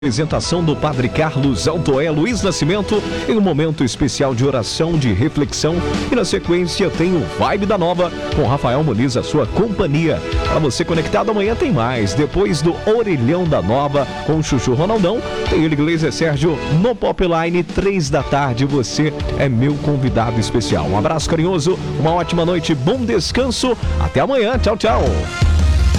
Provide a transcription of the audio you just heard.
Apresentação do Padre Carlos Altoé Luiz Nascimento em um momento especial de oração, de reflexão, e na sequência tem o Vibe da Nova com Rafael Muniz, a sua companhia. Para você conectado, amanhã tem mais. Depois do Orelhão da Nova com o Chuchu Ronaldão, tem ele, Gleiser Sérgio, no Popline, 3 da tarde. Você é meu convidado especial. Um abraço carinhoso, uma ótima noite, bom descanso. Até amanhã. Tchau, tchau.